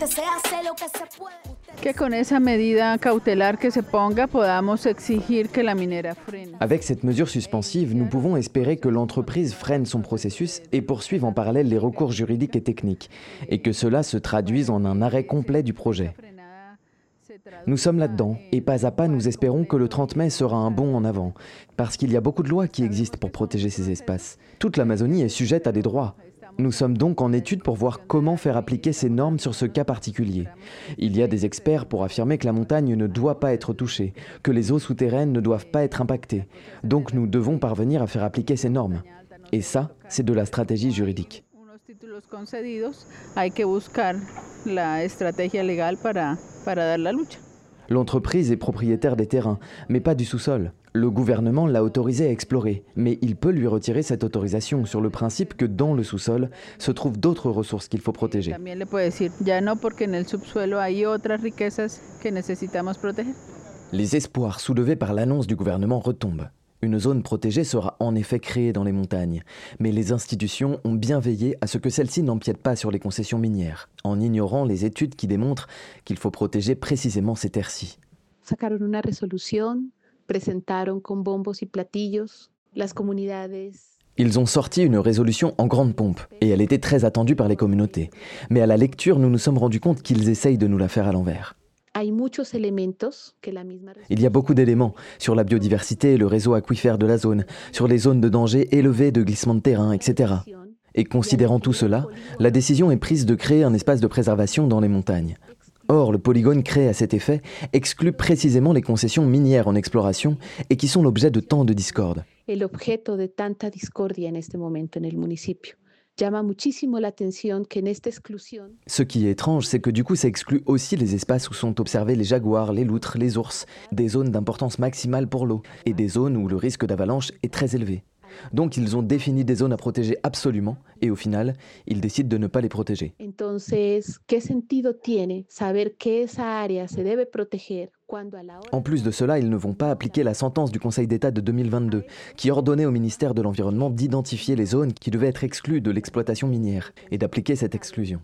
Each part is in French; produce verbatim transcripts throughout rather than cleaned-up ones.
Que con esa medida cautelar que se ponga, podamos exigir que la minera frene. Avec cette mesure suspensive, nous pouvons espérer que l'entreprise freine son processus et poursuive en parallèle les recours juridiques et techniques, et que cela se traduise en un arrêt complet du projet. Nous sommes là-dedans, et pas à pas, nous espérons que le trente mai sera un bond en avant, parce qu'il y a beaucoup de lois qui existent pour protéger ces espaces. Toute l'Amazonie est sujette à des droits. Nous sommes donc en étude pour voir comment faire appliquer ces normes sur ce cas particulier. Il y a des experts pour affirmer que la montagne ne doit pas être touchée, que les eaux souterraines ne doivent pas être impactées. Donc nous devons parvenir à faire appliquer ces normes. Et ça, c'est de la stratégie juridique. L'entreprise est propriétaire des terrains, mais pas du sous-sol. Le gouvernement l'a autorisé à explorer, mais il peut lui retirer cette autorisation sur le principe que dans le sous-sol se trouvent d'autres ressources qu'il faut protéger. Les espoirs soulevés par l'annonce du gouvernement retombent. Une zone protégée sera en effet créée dans les montagnes, mais les institutions ont bien veillé à ce que celle-ci n'empiète pas sur les concessions minières, en ignorant les études qui démontrent qu'il faut protéger précisément ces terres-ci. Sacaron una resolución, presentaron con bombos y platillos, las comunidades. Ils ont sorti une résolution en grande pompe, et elle était très attendue par les communautés. Mais à la lecture, nous nous sommes rendus compte qu'ils essayent de nous la faire à l'envers. Il y a beaucoup d'éléments sur la biodiversité, le réseau aquifère de la zone, sur les zones de danger élevées de glissement de terrain, et cetera. Et considérant tout cela, la décision est prise de créer un espace de préservation dans les montagnes. Or, le polygone créé à cet effet exclut précisément les concessions minières en exploration et qui sont l'objet de tant de discorde. Ce qui est étrange, c'est que du coup ça exclut aussi les espaces où sont observés les jaguars, les loutres, les ours, des zones d'importance maximale pour l'eau et des zones où le risque d'avalanche est très élevé. Donc ils ont défini des zones à protéger absolument et au final, ils décident de ne pas les protéger. En plus de cela, ils ne vont pas appliquer la sentence du Conseil d'État de deux mille vingt-deux qui ordonnait au ministère de l'Environnement d'identifier les zones qui devaient être exclues de l'exploitation minière et d'appliquer cette exclusion.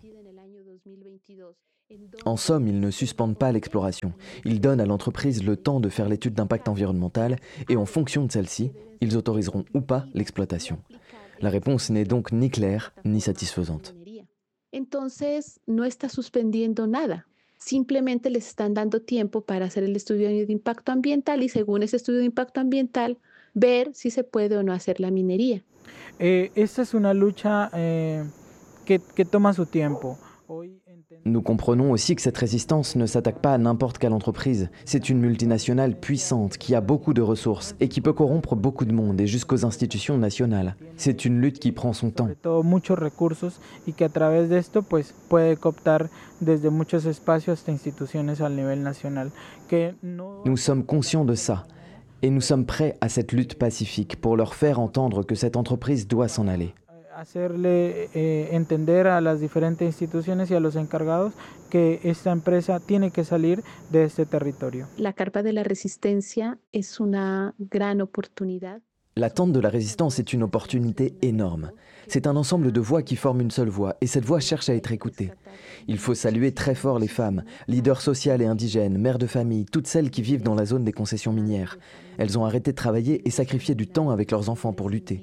En somme, ils ne suspendent pas l'exploration. Ils donnent à l'entreprise le temps de faire l'étude d'impact environnemental et en fonction de celle-ci, ils autoriseront ou pas l'exploitation. La réponse n'est donc ni claire ni satisfaisante. Entonces, no está suspendiendo nada. Simplemente les están dando tiempo para hacer el estudio de impacto ambiental y según ese estudio de impacto ambiental, ver si se puede o no hacer la minería. Eh, esta es una lucha eh, que, que toma su tiempo. Hoy... Nous comprenons aussi que cette résistance ne s'attaque pas à n'importe quelle entreprise. C'est une multinationale puissante qui a beaucoup de ressources et qui peut corrompre beaucoup de monde et jusqu'aux institutions nationales. C'est une lutte qui prend son temps. Muchos recursos y que a través de esto pues puede cooptar desde muchos espacios hasta instituciones al nivel nacional. Que no... Nous sommes conscients de ça et nous sommes prêts à cette lutte pacifique pour leur faire entendre que cette entreprise doit s'en aller. Hacerle eh, entender a las diferentes instituciones y a los encargados que esta empresa tiene que salir de este territorio. La carpa de la resistencia es una gran oportunidad. L'attente de la résistance est une opportunité énorme. C'est un ensemble de voix qui forment une seule voix, et cette voix cherche à être écoutée. Il faut saluer très fort les femmes, leaders sociales et indigènes, mères de famille, toutes celles qui vivent dans la zone des concessions minières. Elles ont arrêté de travailler et sacrifié du temps avec leurs enfants pour lutter.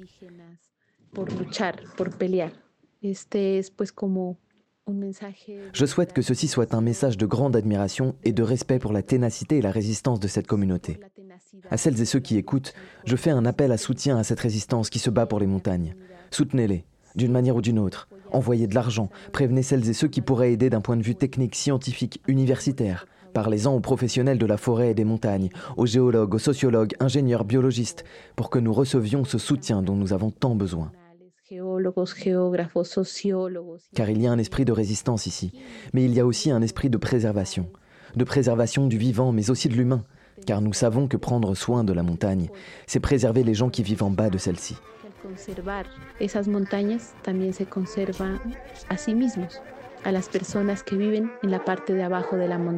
Je souhaite que ceci soit un message de grande admiration et de respect pour la ténacité et la résistance de cette communauté. À celles et ceux qui écoutent, je fais un appel à soutien à cette résistance qui se bat pour les montagnes. Soutenez-les, d'une manière ou d'une autre. Envoyez de l'argent, prévenez celles et ceux qui pourraient aider d'un point de vue technique, scientifique, universitaire. Parlez-en aux professionnels de la forêt et des montagnes, aux géologues, aux sociologues, ingénieurs, biologistes, pour que nous recevions ce soutien dont nous avons tant besoin. Car il y a un esprit de résistance ici, mais il y a aussi un esprit de préservation. De préservation du vivant, mais aussi de l'humain. Car nous savons que prendre soin de la montagne, c'est préserver les gens qui vivent en bas de celle-ci. Conservar esas montañas también se conserva a sí mismos, a las personas que viven en la parte de abajo de la montaña.